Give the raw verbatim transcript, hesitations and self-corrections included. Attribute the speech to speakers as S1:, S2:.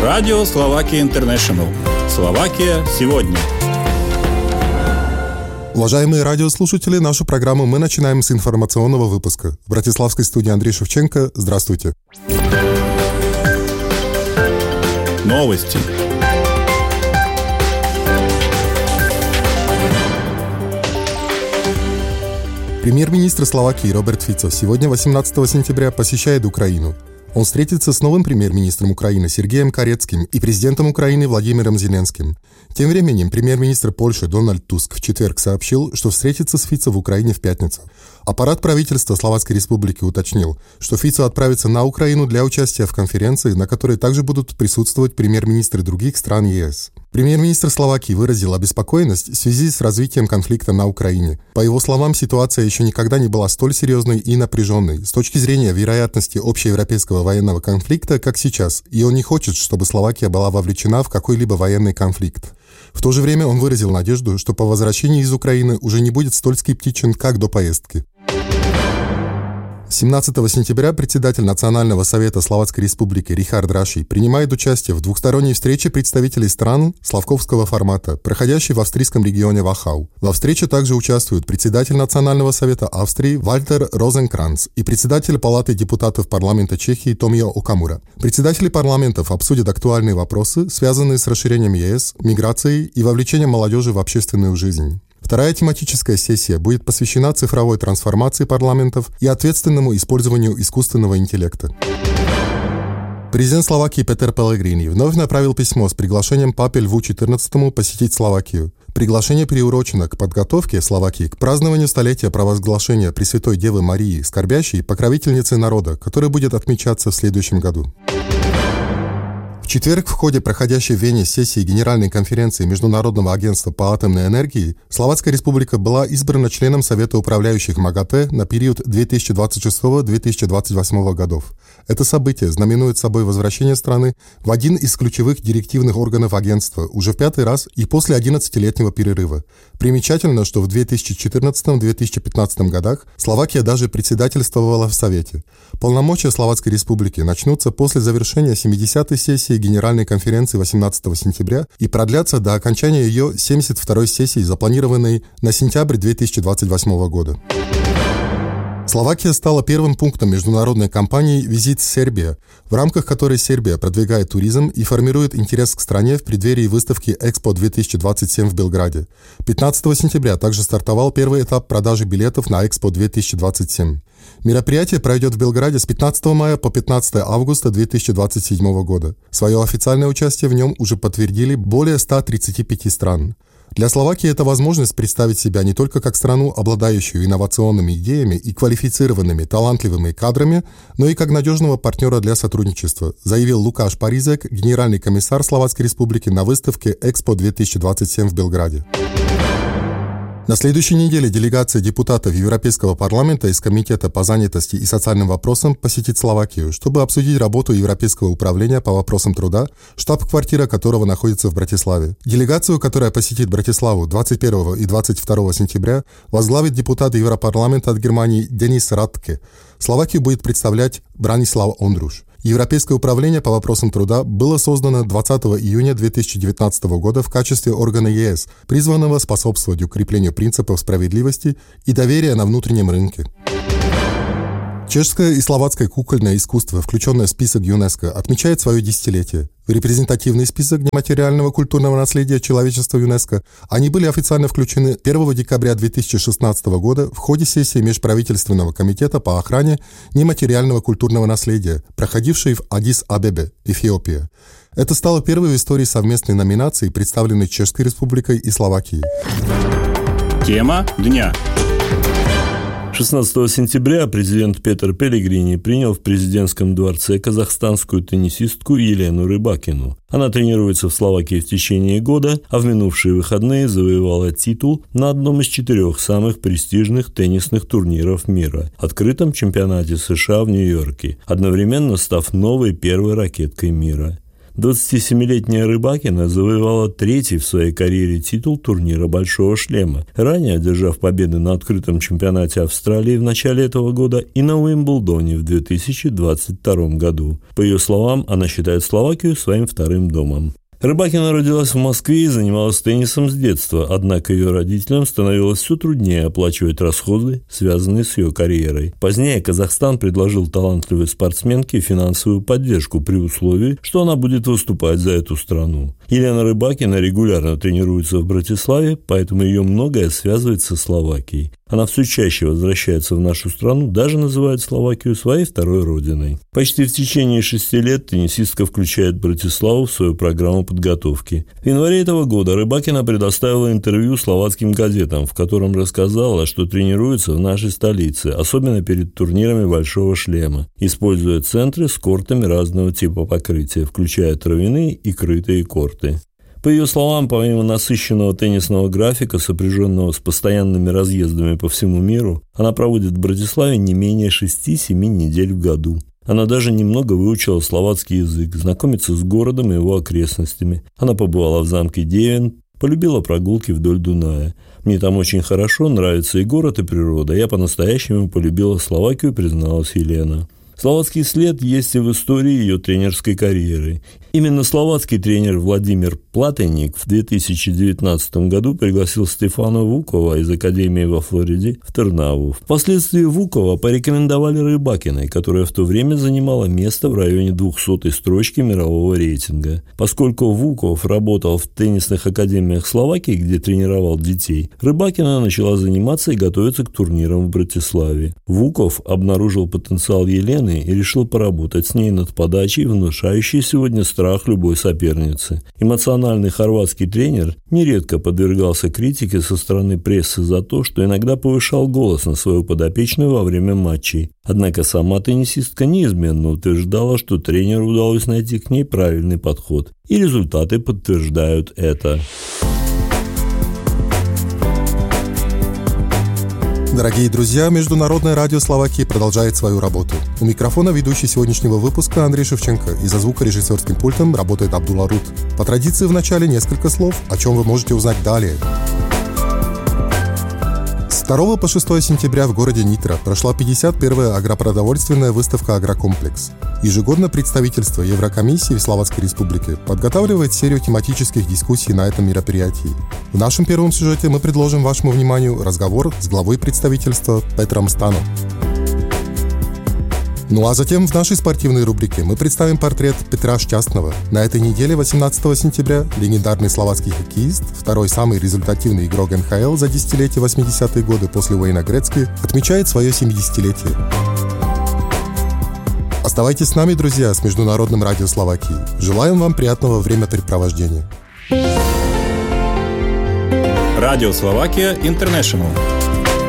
S1: Радио Словакия Интернешнл. Словакия сегодня.
S2: Уважаемые радиослушатели, нашу программу мы начинаем с информационного выпуска. В братиславской студии Андрей Шевченко. Здравствуйте.
S1: Новости.
S2: Премьер-министр Словакии Роберт Фицо сегодня, восемнадцатого сентября, посещает Украину. Он встретится с новым премьер-министром Украины Сергеем Карецким и президентом Украины Владимиром Зеленским. Тем временем премьер-министр Польши Дональд Туск в четверг сообщил, что встретится с Фицо в Украине в пятницу. Аппарат правительства Словацкой Республики уточнил, что Фицо отправится на Украину для участия в конференции, на которой также будут присутствовать премьер-министры других стран ЕС. Премьер-министр Словакии выразил обеспокоенность в связи с развитием конфликта на Украине. По его словам, ситуация еще никогда не была столь серьезной и напряженной с точки зрения вероятности общеевропейского военного конфликта, как сейчас, и он не хочет, чтобы Словакия была вовлечена в какой-либо военный конфликт. В то же время он выразил надежду, что по возвращении из Украины уже не будет столь скептичен, как до поездки. семнадцатого сентября председатель Национального совета Словацкой Республики Рихард Раши принимает участие в двухсторонней встрече представителей стран славковского формата, проходящей в австрийском регионе Вахау. Во встрече также участвуют председатель Национального совета Австрии Вальтер Розенкранц и председатель Палаты депутатов парламента Чехии Томио Окамура. Председатели парламентов обсудят актуальные вопросы, связанные с расширением ЕС, миграцией и вовлечением молодежи в общественную жизнь. Вторая тематическая сессия будет посвящена цифровой трансформации парламентов и ответственному использованию искусственного интеллекта. Президент Словакии Петер Пелегрини вновь направил письмо с приглашением папе Льву четырнадцатому посетить Словакию. Приглашение приурочено к подготовке Словакии к празднованию столетия провозглашения Пресвятой Девы Марии, скорбящей покровительницы народа, который будет отмечаться в следующем году. В четверг в ходе проходящей в Вене сессии Генеральной конференции Международного агентства по атомной энергии Словацкая Республика была избрана членом Совета управляющих МАГАТЭ на период две тысячи двадцать шестого — две тысячи двадцать восьмого годов. Это событие знаменует собой возвращение страны в один из ключевых директивных органов агентства уже в пятый раз и после одиннадцатилетнего перерыва. Примечательно, что в две тысячи четырнадцатом — две тысячи пятнадцатом годах Словакия даже председательствовала в Совете. Полномочия Словацкой Республики начнутся после завершения семидесятой сессии Генеральной конференции восемнадцатого сентября и продлятся до окончания ее семьдесят второй сессии, запланированной на сентябрь две тысячи двадцать восьмого года. Словакия стала первым пунктом международной кампании «Визит Сербия», в рамках которой Сербия продвигает туризм и формирует интерес к стране в преддверии выставки Экспо две тысячи двадцать семь в Белграде. пятнадцатого сентября также стартовал первый этап продажи билетов на Экспо две тысячи двадцать семь. Мероприятие пройдет в Белграде с пятнадцатого мая по пятнадцатое августа две тысячи двадцать седьмого года. Свое официальное участие в нем уже подтвердили более ста тридцати пяти стран. Для Словакии это возможность представить себя не только как страну, обладающую инновационными идеями и квалифицированными, талантливыми кадрами, но и как надежного партнера для сотрудничества, заявил Лукаш Паризек, генеральный комиссар Словацкой Республики на выставке Экспо две тысячи двадцать семь в Белграде. На следующей неделе делегация депутатов Европейского парламента из Комитета по занятости и социальным вопросам посетит Словакию, чтобы обсудить работу Европейского управления по вопросам труда, штаб-квартира которого находится в Братиславе. Делегацию, которая посетит Братиславу двадцать первого и двадцать второго сентября, возглавит депутат Европарламента от Германии Денис Радке. Словакию будет представлять Бранислав Ондруш. Европейское управление по вопросам труда было создано двадцатого июня две тысячи девятнадцатого года в качестве органа ЕС, призванного способствовать укреплению принципов справедливости и доверия на внутреннем рынке. Чешское и словацкое кукольное искусство, включенное в список ЮНЕСКО, отмечает свое десятилетие. В репрезентативный список нематериального культурного наследия человечества ЮНЕСКО они были официально включены первого декабря две тысячи шестнадцатого года в ходе сессии Межправительственного комитета по охране нематериального культурного наследия, проходившей в Аддис-Абебе, Эфиопия. Это стало первой в истории совместной номинации, представленной Чешской Республикой и Словакией.
S1: Тема дня.
S3: шестнадцатого сентября президент Петер Пелегрини принял в президентском дворце казахстанскую теннисистку Елену Рыбакину. Она тренируется в Словакии в течение года, а в минувшие выходные завоевала титул на одном из четырех самых престижных теннисных турниров мира – открытом чемпионате США в Нью-Йорке, одновременно став новой первой ракеткой мира. двадцатисемилетняя Рыбакина завоевала третий в своей карьере титул турнира «Большого шлема», ранее одержав победы на открытом чемпионате Австралии в начале этого года и на Уимблдоне в две тысячи двадцать втором году. По ее словам, она считает Словакию своим вторым домом. Рыбакина родилась в Москве и занималась теннисом с детства, однако ее родителям становилось все труднее оплачивать расходы, связанные с ее карьерой. Позднее Казахстан предложил талантливой спортсменке финансовую поддержку при условии, что она будет выступать за эту страну. Елена Рыбакина регулярно тренируется в Братиславе, поэтому ее многое связывает со Словакией. Она все чаще возвращается в нашу страну, даже называет Словакию своей второй родиной. Почти в течение шести лет теннисистка включает Братиславу в свою программу подготовки. В январе этого года Рыбакина предоставила интервью словацким газетам, в котором рассказала, что тренируется в нашей столице, особенно перед турнирами «Большого шлема», используя центры с кортами разного типа покрытия, включая травяные и крытые корты. По ее словам, помимо насыщенного теннисного графика, сопряженного с постоянными разъездами по всему миру, она проводит в Братиславе не менее шести-семи недель в году. Она даже немного выучила словацкий язык, знакомится с городом и его окрестностями. Она побывала в замке Девин, полюбила прогулки вдоль Дуная. «Мне там очень хорошо, нравится и город, и природа. Я по-настоящему полюбила Словакию», призналась Елена. Словацкий след есть и в истории ее тренерской карьеры. Именно словацкий тренер Владимир Платеник в две тысячи девятнадцатом году пригласил Стефана Вукова из Академии во Флориде в Тернаву. Впоследствии Вукова порекомендовали Рыбакиной, которая в то время занимала место в районе двухсотой строчки мирового рейтинга. Поскольку Вуков работал в теннисных академиях Словакии, где тренировал детей, Рыбакина начала заниматься и готовиться к турнирам в Братиславе. Вуков обнаружил потенциал Елены и решил поработать с ней над подачей, внушающей сегодня страх любой соперницы. Эмоциональный хорватский тренер нередко подвергался критике со стороны прессы за то, что иногда повышал голос на свою подопечную во время матчей. Однако сама теннисистка неизменно утверждала, что тренеру удалось найти к ней правильный подход. И результаты подтверждают это.
S2: Дорогие друзья, Международное радио Словакии продолжает свою работу. У микрофона ведущий сегодняшнего выпуска Андрей Шевченко, и за звукорежиссерским пультом работает Абдулла Рут. По традиции в начале несколько слов, о чем вы можете узнать далее. С второго по шестое сентября в городе Нитра прошла пятьдесят первая агропродовольственная выставка «Агрокомплекс». Ежегодно представительство Еврокомиссии в Словацкой Республике подготавливает серию тематических дискуссий на этом мероприятии. В нашем первом сюжете мы предложим вашему вниманию разговор с главой представительства Петром Станом. Ну а затем в нашей спортивной рубрике мы представим портрет Петра Счастного. На этой неделе, восемнадцатого сентября, легендарный словацкий хоккеист, второй самый результативный игрок эн ха эл за десятилетие восьмидесятые годы после Уэйна Грецки, отмечает свое семидесятилетие. Оставайтесь с нами, друзья, с Международным радио Словакии. Желаем вам приятного времяпрепровождения.
S1: Радио Словакия Интернешнл.